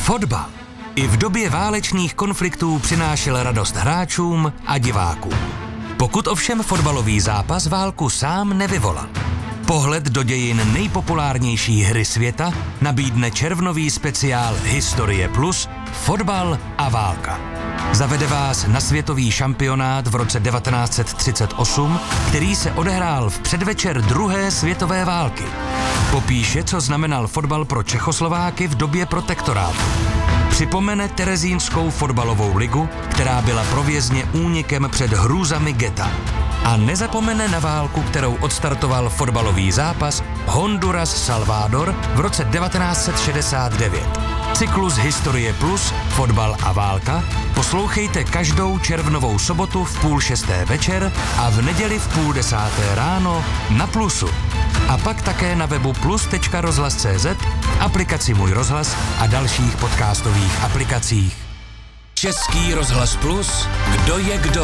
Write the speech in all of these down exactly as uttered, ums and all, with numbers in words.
Fotbal i v době válečných konfliktů přinášel radost hráčům a divákům. Pokud ovšem fotbalový zápas válku sám nevyvolal. Pohled do dějin nejpopulárnější hry světa nabídne červnový speciál Historie plus Fotbal a válka. Zavede vás na světový šampionát v roce devatenáct set třicet osm, který se odehrál v předvečer druhé světové války. Popíše, co znamenal fotbal pro Čechoslováky v době protektorátu. Připomene terezínskou fotbalovou ligu, která byla pro vězně únikem před hrůzami geta. A nezapomene na válku, kterou odstartoval fotbalový zápas Honduras-Salvador v roce devatenáct set šedesát devět. Cyklus Historie plus Fotbal a válka poslouchejte každou červnovou sobotu v půl šesté večer a v neděli v půl desáté ráno na Plusu. A pak také na webu plus tečka rozhlas tečka cé zet, aplikaci Můj rozhlas a dalších podcastových aplikacích. Český rozhlas plus, kdo je kdo?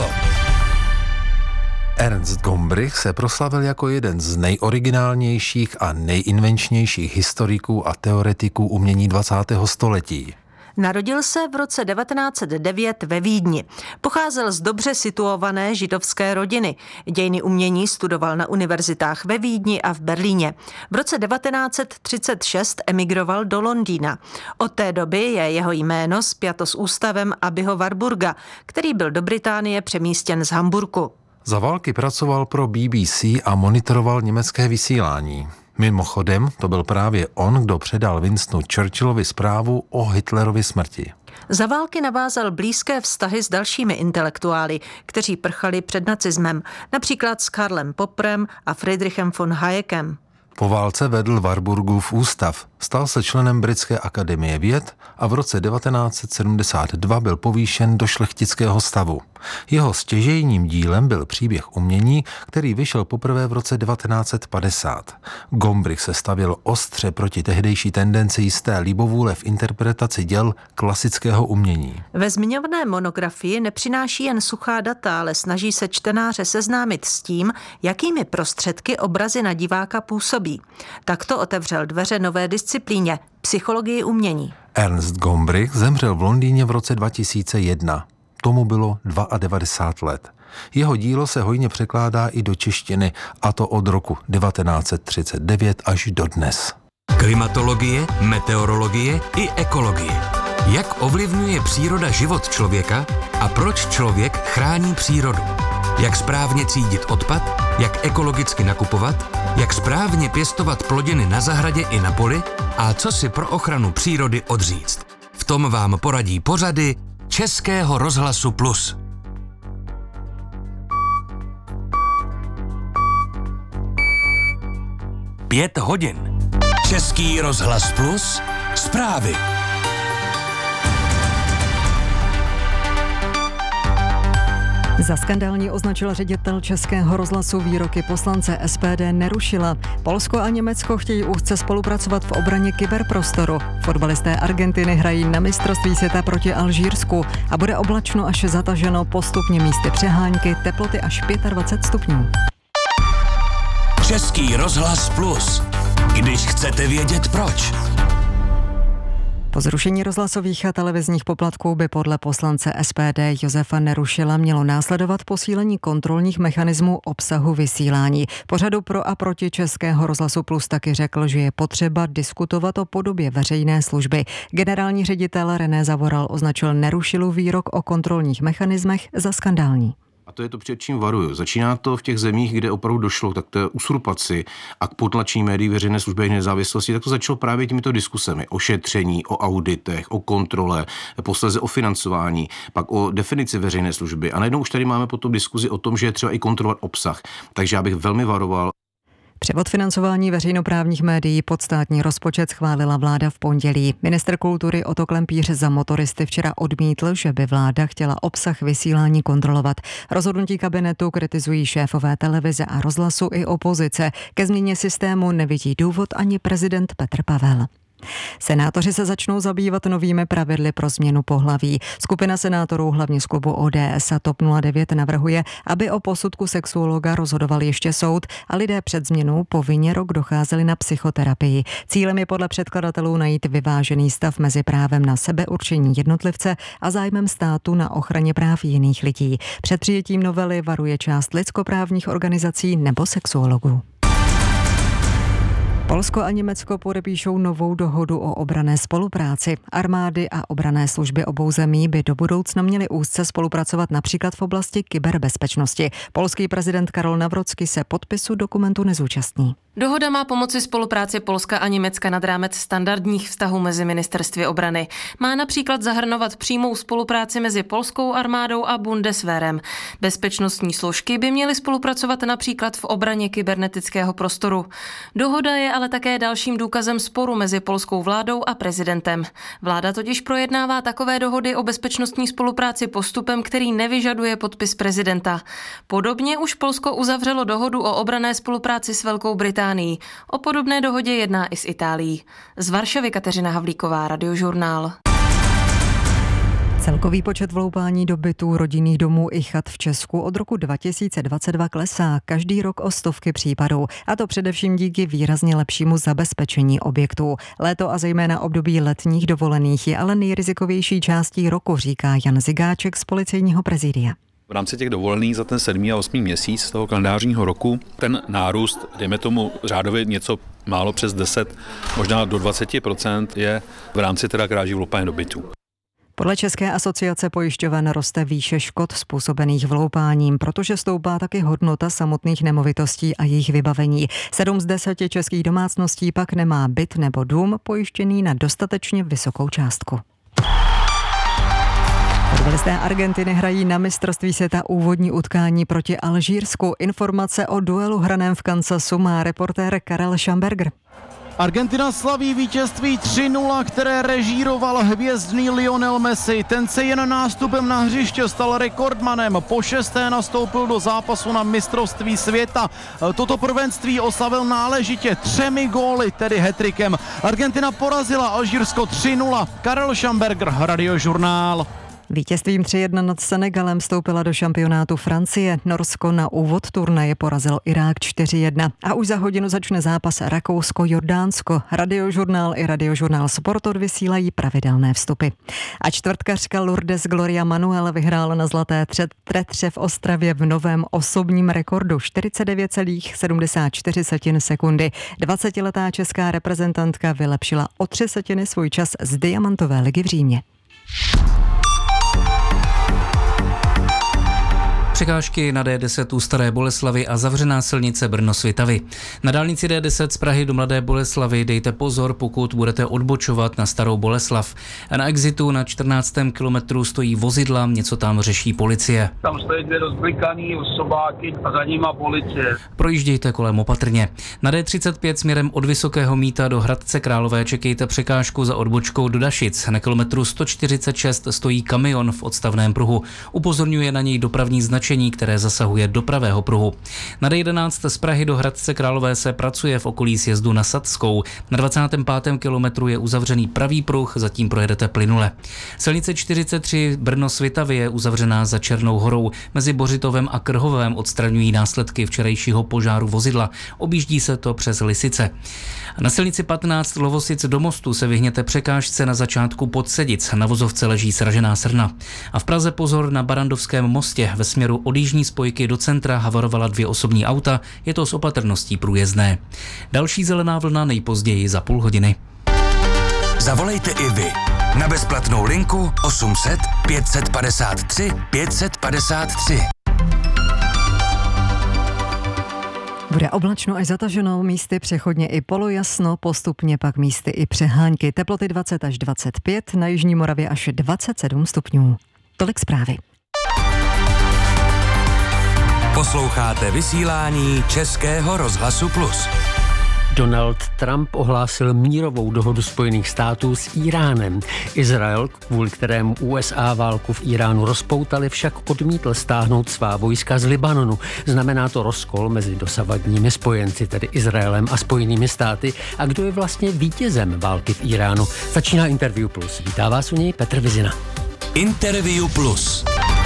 Ernst Gombrich se proslavil jako jeden z nejoriginálnějších a nejinvenčnějších historiků a teoretiků umění dvacátého století. Narodil se v roce devatenáct set devět ve Vídni. Pocházel z dobře situované židovské rodiny. Dějiny umění studoval na univerzitách ve Vídni a v Berlíně. V roce devatenáct set třicet šest emigroval do Londýna. Od té doby je jeho jméno spjato s ústavem Abbeyho Warburga, který byl do Británie přemístěn z Hamburku. Za války pracoval pro B B C a monitoroval německé vysílání. Mimochodem, to byl právě on, kdo předal Winstonu Churchillovi zprávu o Hitlerově smrti. Za války navázal blízké vztahy s dalšími intelektuály, kteří prchali před nacismem, například s Karlem Popperem a Friedrichem von Hayekem. Po válce vedl Warburgův ústav, stal se členem Britské akademie věd a v roce devatenáct set sedmdesát dva byl povýšen do šlechtického stavu. Jeho stěžejním dílem byl Příběh umění, který vyšel poprvé v roce devatenáct set padesát. Gombrich se stavěl ostře proti tehdejší tendenci jisté libovůle v interpretaci děl klasického umění. Ve zmiňované monografii nepřináší jen suchá data, ale snaží se čtenáře seznámit s tím, jakými prostředky obrazy na diváka působí. Takto otevřel dveře nové disciplíně – psychologii umění. Ernst Gombrich zemřel v Londýně v roce dva tisíce jedna. Tomu bylo devadesát dva let. Jeho dílo se hojně překládá i do češtiny, a to od roku devatenáct set třicet devět až do dnes. Klimatologie, meteorologie i ekologie. Jak ovlivňuje příroda život člověka a proč člověk chrání přírodu? Jak správně třídit odpad, jak ekologicky nakupovat, jak správně pěstovat plodiny na zahradě i na poli a co si pro ochranu přírody odříct. V tom vám poradí pořady Českého rozhlasu plus. Pět hodin. Český rozhlas plus. Zprávy. Za skandální označil ředitel Českého rozhlasu výroky poslance S P D Nerušila. Polsko a Německo chtějí úzce spolupracovat v obraně kyberprostoru. Fotbalisté Argentiny hrají na mistrovství světa proti Alžírsku a bude oblačno až zataženo, postupně místy přehánky, teploty až dvacet pět stupňů. Český rozhlas plus. Když chcete vědět proč. Po zrušení rozhlasových a televizních poplatků by podle poslance S P D Josefa Nerušila mělo následovat posílení kontrolních mechanismů obsahu vysílání. Pořadu Pro a proti Českého rozhlasu plus taky řekl, že je potřeba diskutovat o podobě veřejné služby. Generální ředitel René Zavoral označil Nerušilův výrok o kontrolních mechanismech za skandální. A to je to, před čím varuju. Začíná to v těch zemích, kde opravdu došlo tak to usurpaci a k potlačení médií veřejné služby a nezávislosti, tak to začalo právě těmito diskusemi o šetření, o auditech, o kontrole, posléze o financování, pak o definici veřejné služby. A najednou už tady máme potom diskuzi o tom, že je třeba i kontrolovat obsah. Takže já bych velmi varoval. Převod financování veřejnoprávních médií pod státní rozpočet schválila vláda v pondělí. Ministr kultury Otto Klempíř za Motoristy včera odmítl, že by vláda chtěla obsah vysílání kontrolovat. Rozhodnutí kabinetu kritizují šéfové televize a rozhlasu i opozice. Ke změně systému nevidí důvod ani prezident Petr Pavel. Senátoři se začnou zabývat novými pravidly pro změnu pohlaví. Skupina senátorů, hlavně z klubu O D S a TOP nula devět, navrhuje, aby o posudku sexuologa rozhodoval ještě soud a lidé před změnou povinně rok docházeli na psychoterapii. Cílem je podle předkladatelů najít vyvážený stav mezi právem na sebeurčení jednotlivce a zájmem státu na ochraně práv jiných lidí. Před přijetím novely varuje část lidskoprávních organizací nebo sexuologů. Polsko a Německo podepíšou novou dohodu o obranné spolupráci. Armády a obranné služby obou zemí by do budoucna měly úzce spolupracovat například v oblasti kyberbezpečnosti. Polský prezident Karol Nawrocki se podpisu dokumentu nezúčastní. Dohoda má pomoci spolupráci Polska a Německa nad rámec standardních vztahů mezi ministerstvy obrany. Má například zahrnovat přímou spolupráci mezi polskou armádou a Bundeswehrem. Bezpečnostní složky by měly spolupracovat například v obraně kybernetického prostoru. Dohoda je ale také dalším důkazem sporu mezi polskou vládou a prezidentem. Vláda totiž projednává takové dohody o bezpečnostní spolupráci postupem, který nevyžaduje podpis prezidenta. Podobně už Polsko uzavřelo dohodu o obranné spolupráci s Velkou Británií. O podobné dohodě jedná i s Itálií. Z Varšavy Kateřina Havlíková, Radiožurnál. Celkový počet vloupání do bytů, rodinných domů i chat v Česku od roku dva tisíce dvacet dva klesá každý rok o stovky případů. A to především díky výrazně lepšímu zabezpečení objektů. Léto a zejména období letních dovolených je ale nejrizikovější částí roku, říká Jan Zigáček z policejního prezidia. V rámci těch dovolených za ten sedmý a osmý měsíc z toho kalendářního roku ten nárůst, dejme tomu řádově něco málo přes deset, možná do dvacet procent je v rámci teda kráží vloupání do bytů. Podle České asociace pojišťoven roste výše škod způsobených vloupáním, protože stoupá taky hodnota samotných nemovitostí a jejich vybavení. Sedm z deseti českých domácností pak nemá byt nebo dům pojištěný na dostatečně vysokou částku. Fotbalisté Argentiny hrají na mistrovství světa úvodní utkání proti Alžírsku. Informace o duelu hraném v Kansasu má reportér Karel Schamberger. Argentina slaví vítězství tři nula, které režíroval hvězdný Lionel Messi. Ten se jen nástupem na hřiště stal rekordmanem. Po šesté nastoupil do zápasu na mistrovství světa. Toto prvenství oslavil náležitě třemi góly, tedy hat-trickem. Argentina porazila Alžírsko tři nula. Karel Schamberger, Radiožurnál. Vítězstvím tři jedna nad Senegalem vstoupila do šampionátu Francie. Norsko na úvod turnaje porazilo Irák čtyři jedna. A už za hodinu začne zápas Rakousko-Jordánsko. Radiožurnál i Radiožurnál Sport odvysílají pravidelné vstupy. A čtvrtkařka Lourdes Gloria Manuel vyhrála na zlaté tretře v Ostravě v novém osobním rekordu čtyřicet devět celá sedmdesát čtyři sekundy. dvacetiletá česká reprezentantka vylepšila o tři setiny svůj čas z diamantové ligy v Římě. Překážky na D deset u Staré Boleslavi a zavřená silnice Brno-Svitavy. Na dálnici D deset z Prahy do Mladé Boleslavi dejte pozor, pokud budete odbočovat na Starou Boleslav. A na exitu na čtrnáctém kilometru stojí vozidla, něco tam řeší policie. Tam stojí dvě rozblikaný osobáky a za nima policie. Projíždějte kolem opatrně. Na D třicet pět směrem od Vysokého Mýta do Hradce Králové čekejte překážku za odbočkou do Dašic. Na kilometru sto čtyřicet šest stojí kamion v odstavném pruhu. Upozorňuje na něj dopravní značení, které zasahuje do pravého pruhu. Na D jedenáct z Prahy do Hradce Králové se pracuje v okolí sjezdu na Sadskou. Na dvacátém pátém kilometru je uzavřený pravý pruh, zatím projedete plynule. Silnice čtyřicet tři Brno-Svitavy je uzavřená za Černou horou. Mezi Bořitovem a Krhovem odstraňují následky včerejšího požáru vozidla. Objíždí se to přes Lisice. Na silnici patnáct Lovosic do Mostu se vyhněte překážce na začátku Podsedic. Na vozovce leží sražená srna. A v Praze pozor na Barandovském mostě. Ve směru od jižní spojky do centra havarovala dvě osobní auta. Je to s opatrností průjezdné. Další zelená vlna nejpozději za půl hodiny. Zavolejte i vy na bezplatnou linku osm set pět padesát tři pět padesát tři. Bude oblačno až zataženo, místy přechodně i polojasno, postupně pak místy i přehánky. Teploty dvacet až dvacet pět, na jižní Moravě až dvacet sedm stupňů. Tolik zprávy. Posloucháte vysílání Českého rozhlasu Plus. Donald Trump ohlásil mírovou dohodu Spojených států s Íránem. Izrael, kvůli kterému U S A válku v Íránu rozpoutali, však odmítl stáhnout svá vojska z Libanonu. Znamená to rozkol mezi dosavadními spojenci, tedy Izraelem a Spojenými státy. A kdo je vlastně vítězem války v Íránu? Začíná Interview Plus. Vítá vás u něj Petr Vizina. Interview Plus.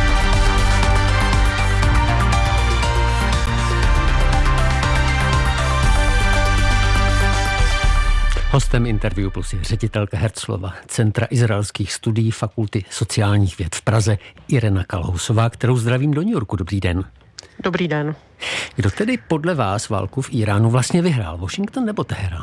Hostem Interview Plus je ředitelka Herzlova Centra izraelských studií Fakulty sociálních věd v Praze Irena Kalhousová, kterou zdravím do New Yorku. Dobrý den. Dobrý den. Kdo tedy podle vás válku v Íránu vlastně vyhrál? Washington nebo Teherán?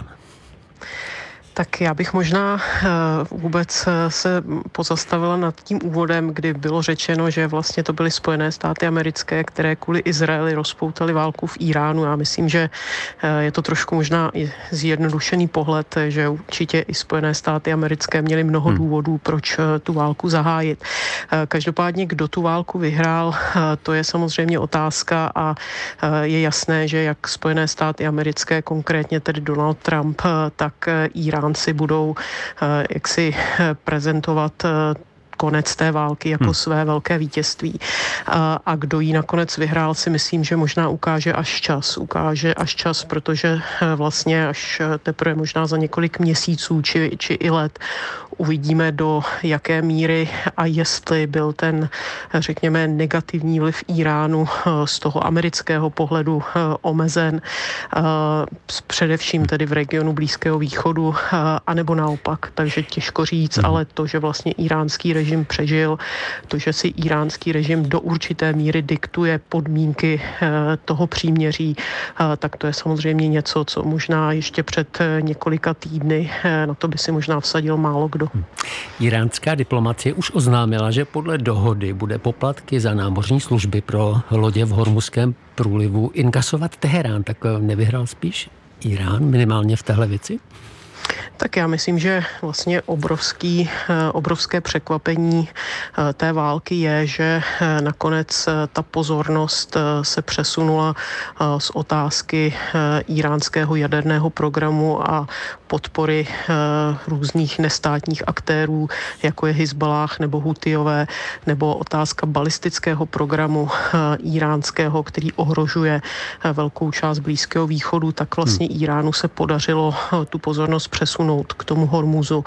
Tak já bych možná vůbec se pozastavila nad tím úvodem, kdy bylo řečeno, že vlastně to byly Spojené státy americké, které kvůli Izraeli rozpoutaly válku v Íránu. Já myslím, že je to trošku možná i zjednodušený pohled, že určitě i Spojené státy americké měly mnoho důvodů, proč tu válku zahájit. Každopádně, kdo tu válku vyhrál, to je samozřejmě otázka a je jasné, že jak Spojené státy americké, konkrétně tedy Donald Trump, tak Irán si budou jaksi prezentovat konec té války jako hmm. své velké vítězství. A, a kdo jí nakonec vyhrál, si myslím, že možná ukáže až čas. Ukáže až čas, protože vlastně až teprve možná za několik měsíců či, či i let uvidíme, do jaké míry a jestli byl ten, řekněme, negativní vliv Íránu z toho amerického pohledu omezen, především tedy v regionu Blízkého východu, anebo naopak. Takže těžko říct, ale to, že vlastně íránský režim přežil, to, že si íránský režim do určité míry diktuje podmínky toho příměří, tak to je samozřejmě něco, co možná ještě před několika týdny, na to by si možná vsadil málo kdo. Iránská diplomacie už oznámila, že podle dohody bude poplatky za námořní služby pro lodě v Hormuzském průlivu inkasovat Teherán. Tak nevyhrál spíš Irán minimálně v téhle věci? Tak já myslím, že vlastně obrovský, obrovské překvapení té války je, že nakonec ta pozornost se přesunula z otázky iránského jaderného programu a podpory různých nestátních aktérů, jako je Hizballáh nebo Hutijové, nebo otázka balistického programu iránského, který ohrožuje velkou část Blízkého východu, tak vlastně Iránu se podařilo tu pozornost přesunout k tomu Hormuzu,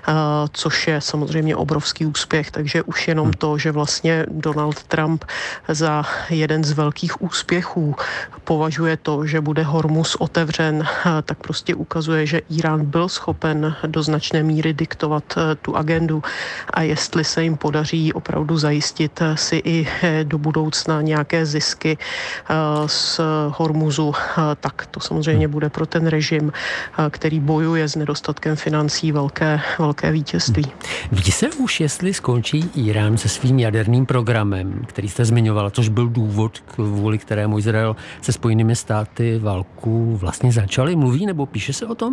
což je samozřejmě obrovský úspěch. Takže už jenom to, že vlastně Donald Trump za jeden z velkých úspěchů považuje to, že bude Hormuz otevřen, tak prostě ukazuje, že Irán byl schopen do značné míry diktovat tu agendu a jestli se jim podaří opravdu zajistit si i do budoucna nějaké zisky z Hormuzu, tak to samozřejmě bude pro ten režim, který bojuje s nedostatkem financí, velké, velké vítězství. Ví se už, jestli skončí Irán se svým jaderným programem, který jste zmiňovala, což byl důvod, kvůli kterému Izrael se Spojenými státy válku vlastně začali? Mluví nebo píše se o tom?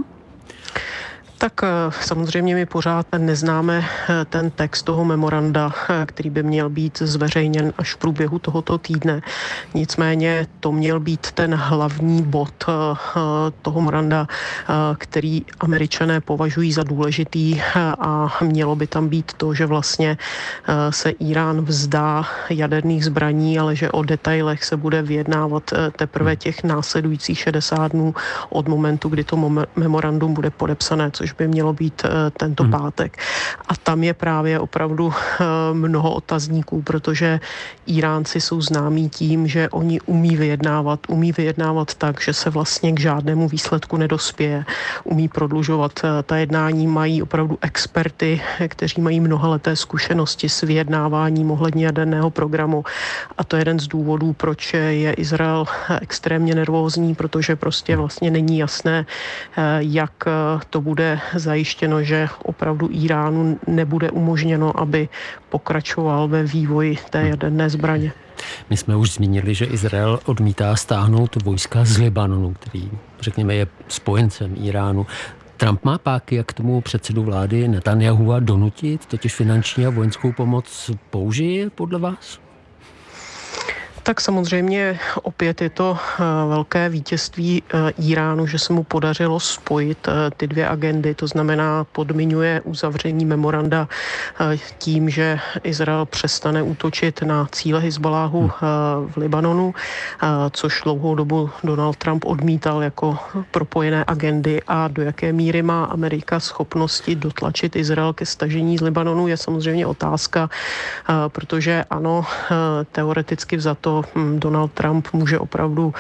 Tak samozřejmě my pořád neznáme ten text toho memoranda, který by měl být zveřejněn až v průběhu tohoto týdne. Nicméně to měl být ten hlavní bod toho memoranda, který Američané považují za důležitý a mělo by tam být to, že vlastně se Irán vzdá jaderných zbraní, ale že o detailech se bude vyjednávat teprve těch následujících šedesát dnů od momentu, kdy to memorandum bude podepsané, což by mělo být tento hmm. pátek. A tam je právě opravdu mnoho otazníků, protože Iránci jsou známí tím, že oni umí vyjednávat, umí vyjednávat tak, že se vlastně k žádnému výsledku nedospěje. Umí prodlužovat ta jednání, mají opravdu experty, kteří mají mnohaleté zkušenosti s vyjednáváním ohledně jaderného programu. A to je jeden z důvodů, proč je Izrael extrémně nervózní, protože prostě vlastně není jasné, jak to bude zajištěno, že opravdu Iránu nebude umožněno, aby pokračoval ve vývoji té jaderné zbraně. My jsme už zmínili, že Izrael odmítá stáhnout vojska z Libanonu, který, řekněme, je spojencem Iránu. Trump má páky, jak k tomu předsedu vlády Netanyahua donutit, totiž finanční a vojenskou pomoc použije podle vás? Tak samozřejmě opět je to velké vítězství Íránu, že se mu podařilo spojit ty dvě agendy, to znamená podmiňuje uzavření memoranda tím, že Izrael přestane útočit na cíle Hizbaláhu v Libanonu, což dlouhou dobu Donald Trump odmítal jako propojené agendy, a do jaké míry má Amerika schopnosti dotlačit Izrael ke stažení z Libanonu je samozřejmě otázka, protože ano, teoreticky vzato Donald Trump může opravdu